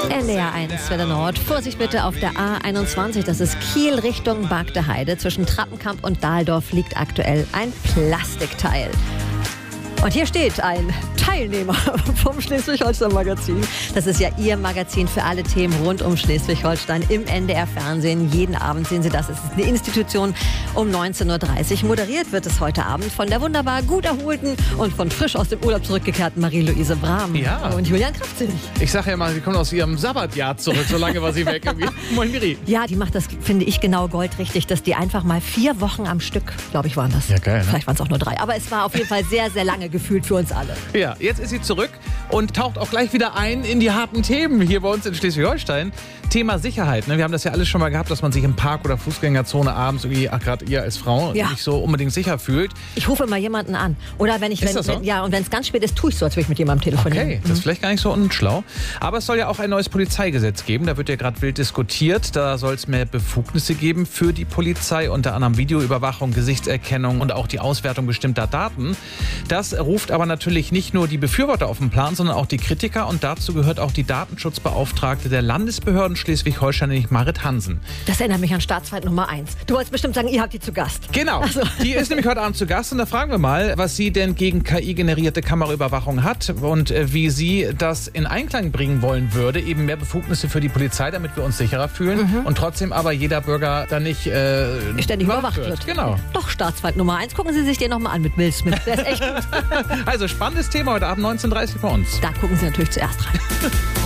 NDR 1 Welle Nord. Vorsicht bitte auf der A21, das ist Kiel Richtung Bagdeheide. Zwischen Trappenkamp und Dahldorf liegt aktuell ein Plastikteil. Und hier steht ein Teilnehmer vom Schleswig-Holstein-Magazin. Das ist ja Ihr Magazin für alle Themen rund um Schleswig-Holstein im NDR-Fernsehen. Jeden Abend sehen Sie das. Es ist eine Institution um 19.30 Uhr. Moderiert wird es heute Abend von der wunderbar gut erholten und von frisch aus dem Urlaub zurückgekehrten Marie-Louise Brahm. Ja. Und Julian Kraftzig. Ich sage ja mal, sie kommt aus ihrem Sabbatjahr zurück. So lange war sie weg. Moin, Miri. Ja, die macht das, finde ich, genau goldrichtig, dass die einfach mal 4 Wochen am Stück, glaube ich, waren das. Ja, geil, ne? Vielleicht waren es auch nur 3. Aber es war auf jeden Fall sehr, sehr lange gefühlt für uns alle. Ja, jetzt ist sie zurück und taucht auch gleich wieder ein in die harten Themen hier bei uns in Schleswig-Holstein. Thema Sicherheit. Ne? Wir haben das ja alles schon mal gehabt, dass man sich im Park oder Fußgängerzone abends irgendwie, gerade ihr als Frau, nicht so unbedingt sicher fühlt. Ich rufe immer jemanden an. Oder wenn ich, Ist das so? und wenn es ganz spät ist, tue ich so, als würde ich mit jemandem telefonieren. Okay, das ist vielleicht gar nicht so unschlau. Aber es soll ja auch ein neues Polizeigesetz geben. Da wird ja gerade wild diskutiert. Da soll es mehr Befugnisse geben für die Polizei, unter anderem Videoüberwachung, Gesichtserkennung und auch die Auswertung bestimmter Daten. Das ruft aber natürlich nicht nur die Befürworter auf den Plan, sondern auch die Kritiker. Und dazu gehört auch die Datenschutzbeauftragte der Landesbehörden Schleswig-Holstein, nämlich Marit Hansen. Das erinnert mich an Staatsfeind Nummer 1. Du wolltest bestimmt sagen, ihr habt die zu Gast. Genau. Also. Die ist nämlich heute Abend zu Gast. Und da fragen wir mal, was sie denn gegen KI-generierte Kameraüberwachung hat und wie sie das in Einklang bringen wollen würde. Eben mehr Befugnisse für die Polizei, damit wir uns sicherer fühlen. Und trotzdem aber jeder Bürger dann nicht ständig überwacht wird. Genau. Doch, Staatsfeind Nummer 1. Gucken Sie sich den nochmal an mit Will Smith. Der ist echt gut. Also spannendes Thema heute Abend 19.30 Uhr bei uns. Da gucken Sie natürlich zuerst rein.